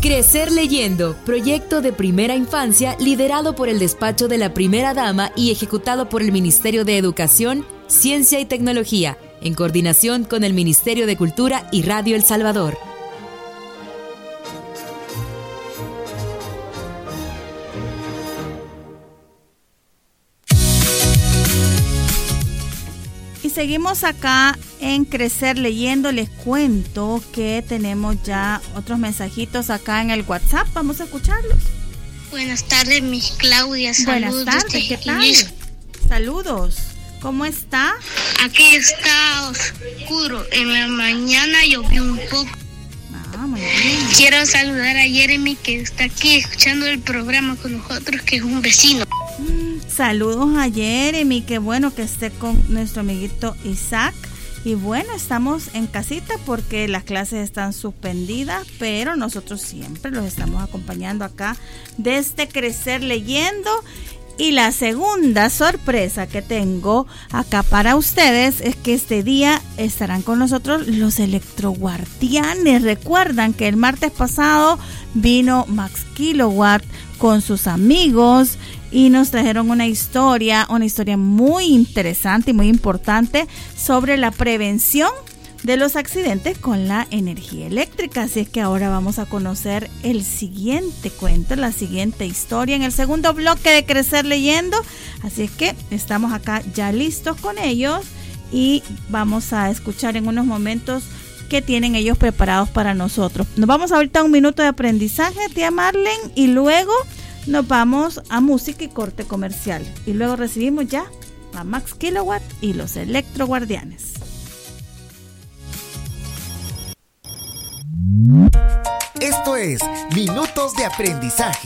Crecer leyendo, proyecto de primera infancia liderado por el despacho de la Primera Dama y ejecutado por el Ministerio de Educación, Ciencia y Tecnología, en coordinación con el Ministerio de Cultura y Radio El Salvador. Y seguimos acá en Crecer Leyendo. Les cuento que tenemos ya otros mensajitos acá en el WhatsApp. Vamos a escucharlos. Buenas tardes, Miss Claudia. Saludos. Buenas tardes, ¿qué tal? Saludos. ¿Cómo está? Aquí está oscuro. En la mañana llovió un poco. Muy bien. Quiero saludar a Jeremy, que está aquí escuchando el programa con nosotros, que es un vecino. Saludos a Jeremy, qué bueno que esté con nuestro amiguito Isaac. Y bueno, estamos en casita porque las clases están suspendidas, pero nosotros siempre los estamos acompañando acá desde Crecer Leyendo. Y la segunda sorpresa que tengo acá para ustedes es que este día estarán con nosotros los electroguardianes. Recuerdan que el martes pasado vino Max Kilowatt con sus amigos y nos trajeron una historia muy interesante y muy importante sobre la prevención de los accidentes con la energía eléctrica. Así es que ahora vamos a conocer el siguiente cuento, la siguiente historia en el segundo bloque de Crecer Leyendo. Así es que estamos acá ya listos con ellos y vamos a escuchar en unos momentos qué tienen ellos preparados para nosotros. Nos vamos ahorita a un minuto de aprendizaje, tía Marlene, y luego nos vamos a música y corte comercial. Y luego recibimos ya a Max Kilowatt y los electroguardianes. Esto es Minutos de Aprendizaje.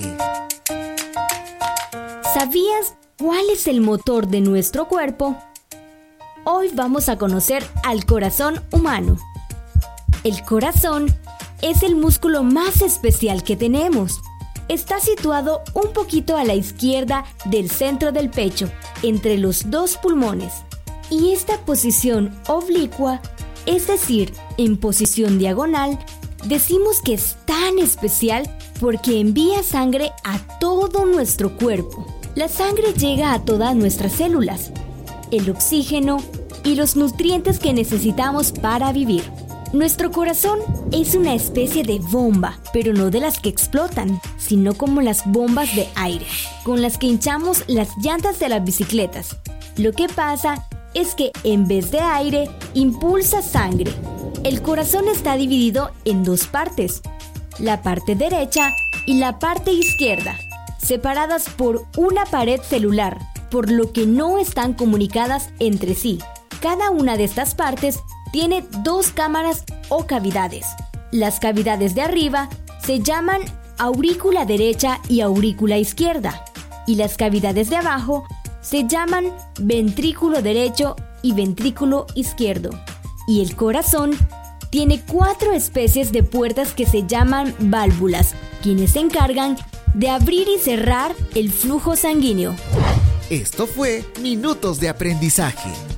¿Sabías cuál es el motor de nuestro cuerpo? Hoy vamos a conocer al corazón humano. El corazón es el músculo más especial que tenemos. Está situado un poquito a la izquierda del centro del pecho, entre los dos pulmones. Y esta posición oblicua, es decir, en posición diagonal, decimos que es tan especial porque envía sangre a todo nuestro cuerpo. La sangre llega a todas nuestras células, el oxígeno y los nutrientes que necesitamos para vivir. Nuestro corazón es una especie de bomba, pero no de las que explotan, sino como las bombas de aire, con las que hinchamos las llantas de las bicicletas. Lo que pasa es que en vez de aire, impulsa sangre. El corazón está dividido en dos partes, la parte derecha y la parte izquierda, separadas por una pared celular, por lo que no están comunicadas entre sí. Cada una de estas partes tiene dos cámaras o cavidades. Las cavidades de arriba se llaman aurícula derecha y aurícula izquierda, y las cavidades de abajo se llaman ventrículo derecho y ventrículo izquierdo. Y el corazón tiene 4 especies de puertas que se llaman válvulas, quienes se encargan de abrir y cerrar el flujo sanguíneo. Esto fue Minutos de Aprendizaje.